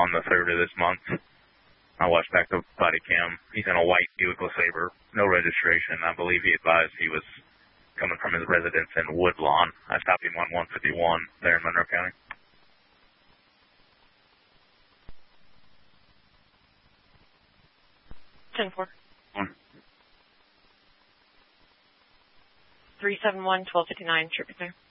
on the 3rd of this month. I watched back the body cam. He's in a white Buick LeSabre, no registration. I believe he advised he was coming from his residence in Woodlawn. I stopped him on 151 there in Monroe County. Ten four. 371-1259, trip there.